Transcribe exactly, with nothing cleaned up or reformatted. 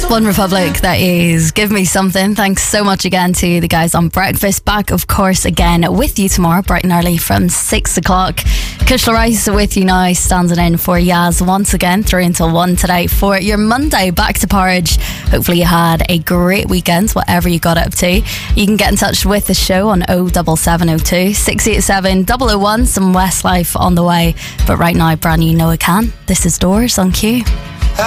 One Republic, that is Give Me Something. Thanks so much again to the guys on Breakfast. Back, of course, again with you tomorrow, bright and early from six o'clock. Kushla Rice with you now, standing in for Yaz once again, through until one today for your Monday back to porridge. Hopefully you had a great weekend, whatever you got up to. You can get in touch with the show on oh seven seven oh two, six eight seven, double oh one. Some Westlife on the way, but right now, brand new Noah Khan. This is Doors on Q.